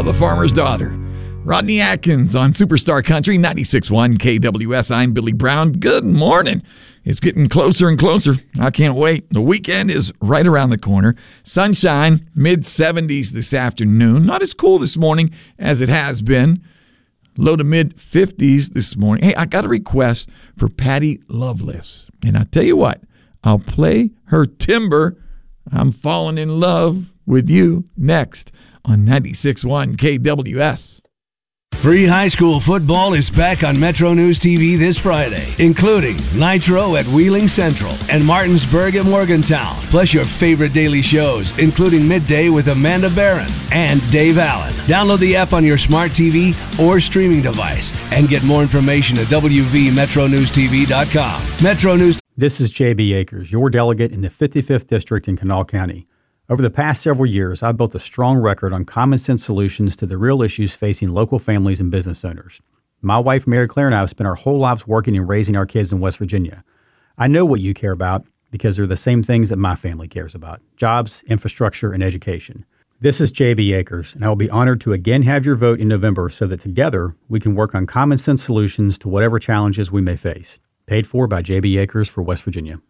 Bella, the farmer's daughter. Rodney Atkins on Superstar Country 96.1 KWS. I'm Billy Brown. Good morning. It's getting closer and closer. I can't wait. The weekend is right around the corner. Sunshine, mid-70s this afternoon. Not as cool this morning as it has been. Low to mid-50s this morning. Hey, I got a request for Patty Loveless. And I tell you what, I'll play her Timber, I'm Falling in Love with You, next on 96.1 KWS. Free high school football is back on Metro News TV this Friday, including Nitro at Wheeling Central and Martinsburg at Morgantown, plus your favorite daily shows, including Midday with Amanda Barron and Dave Allen. Download the app on your smart TV or streaming device and get more information at wvmetronewstv.com. Metro News. This is J.B. Akers, your delegate in the 55th District in Kanawha County. Over the past several years, I've built a strong record on common sense solutions to the real issues facing local families and business owners. My wife, Mary Claire, and I have spent our whole lives working and raising our kids in West Virginia. I know what you care about because they're the same things that my family cares about: jobs, infrastructure, and education. This is J.B. Akers, and I will be honored to again have your vote in November so that together we can work on common sense solutions to whatever challenges we may face. Paid for by J.B. Akers for West Virginia.